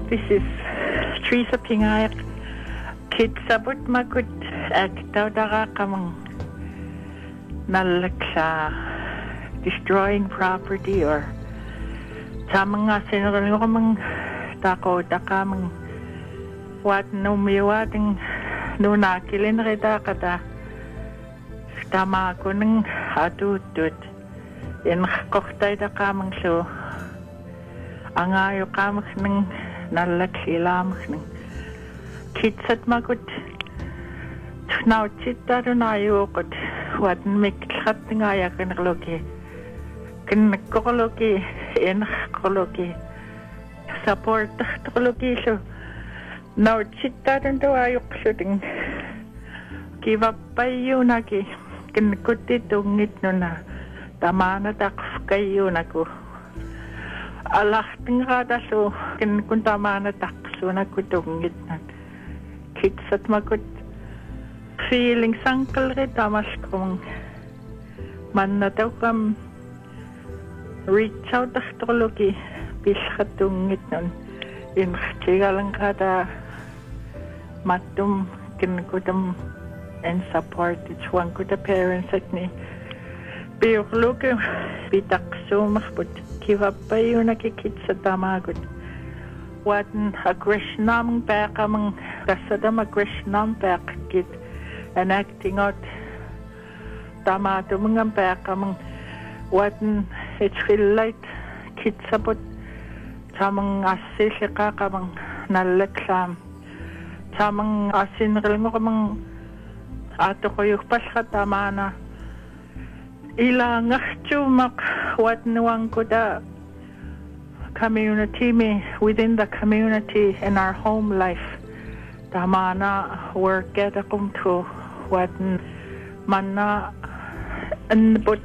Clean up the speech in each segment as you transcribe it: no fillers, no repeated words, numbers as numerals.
This is Teresa Pingayak. Kitsabot magut agtawdara kamang nalaksa destroying property or tamang nga sinurang kamang tako takamang wat numiwating nunakilin rita kata tama ko ng atutut in koktay takamang so ang ayo kamang ng nalaksilamang ng kitsat magut now chita rin ayo kot wat miklat nga ya kanakloki kanakoloki in koloki support koloki so now chita rin daw ayo shooting give up pa yun aki kanakuti tungit no na tama na takf kayo na ko alah tingkada so kun tama na takso na kutungit na kitsat magut feeling sangkal rin tamas kong man na daw kam reach out astrologi bis katungit nun in chiga lang kada matum kinkutam and support it's one good parents at ni pero look bitak so mahbut give up pa yun nakikitsat tamagot watan aggression namang baka mang kasadam aggression namang baka kit enacting out tama to mga baka mang watan it's feel like kitsabot tamang asil ka kamang nalaksam tamang asin rin mo kamang ato ko yung paska tama na ilang chumak watan wang ko da community me within the community in our home life tamana work at a to what manna and but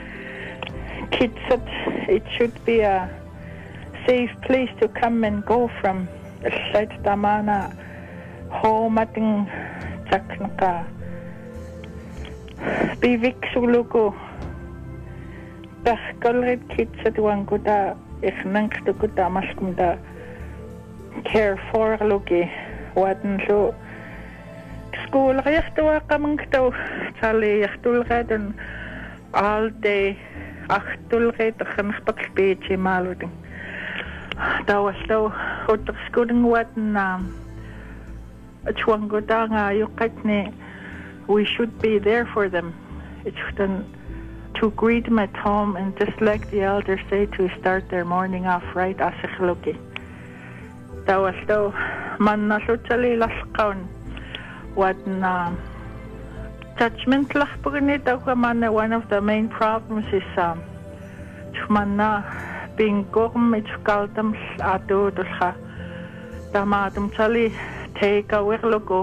kids it should be a safe place to come and go from site tamana home ating taknaka bivik suluko bakkalret kids at wang ko da ich nankto ko tamas kum da care for loki watan so school kayaktawa kamang kto sali yaktul kadon all day achtul kay takhan pakpeche maluding tawas daw utak skuding watan na achwang ko da nga yukat ni we should be there for them it's done to greet them at home and just like the elders say to start their morning off right asikloki tawas daw man nasutali laskawn what na judgment lah pagani daw man one of the main problems is man na being gorm mit kaltam ato dulha tamatum sali take a logo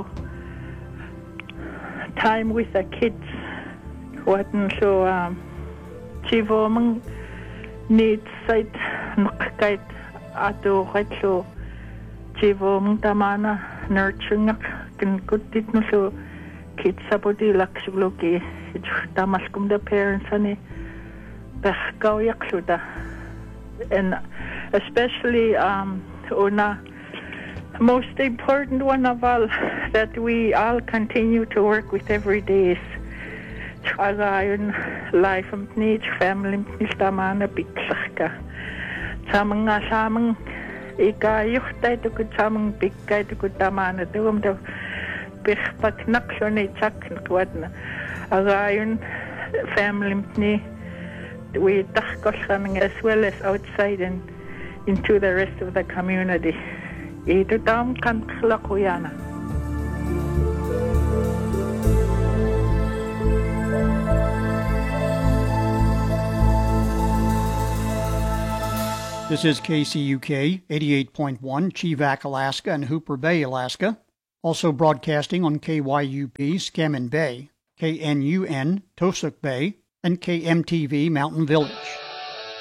time with the kids what so chivo mang need site nakait ato kahit so chivo mang tamana nurturing kan kutit no so kids sabodi laksugloki tamas kum the parents ani pahkaw yaksuda and especially una most important one of all that we all continue to work with every day is agayon life of need family tamana piksaka samang ikayuk tayo ko samang pikay ko tamana tuwam daw pikpaknak so ni chak nakwad na agayon family ni we takos kaming as well as outside and into the rest of the community ito tam kan klakuyana. This is KCUK 88.1 Chivak, Alaska and Hooper Bay, Alaska. Also broadcasting on KYUP Scammon Bay, KNUN Tosuk Bay, and KMTV Mountain Village.